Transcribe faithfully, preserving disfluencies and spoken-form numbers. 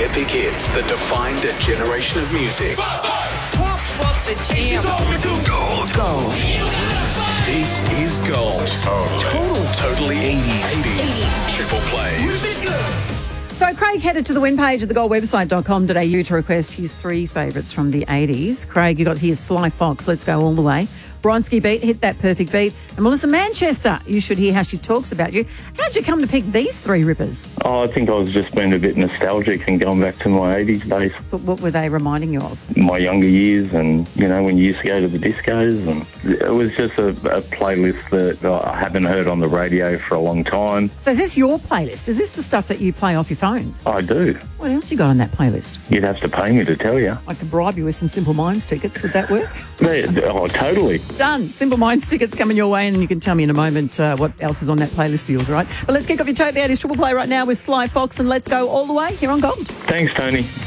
epic hits that defined a generation of music. What was the jam? Gold. Gold. This is Gold. Total. Totally eighties. eighties. Triple plays. So Craig headed to the win page at the gold website dot com dot a u to request his three favourites from the eighties. Craig, you got his Sly Fox, Let's Go All the Way. Bronski Beat, Hit That Perfect Beat. And Melissa Manchester, you should hear how she talks about you. How'd you come to pick these three rippers? Oh, I think I was just being a bit nostalgic and going back to my eighties days. But what were they reminding you of? My younger years and, you know, when you used to go to the discos. And it was just a, a playlist that I haven't heard on the radio for a long time. So is this your playlist? Is this the stuff that you play off your phone? I do. What else you got on that playlist? You'd have to pay me to tell you. I could bribe you with some Simple Minds tickets. Would that work? Oh, totally. Done. Simple Minds tickets coming your way, and you can tell me in a moment uh, what else is on that playlist of yours, all right? But let's kick off your Totally eighties Triple Play right now with Sly Fox and Let's Go All the Way here on Gold. Thanks, Tony.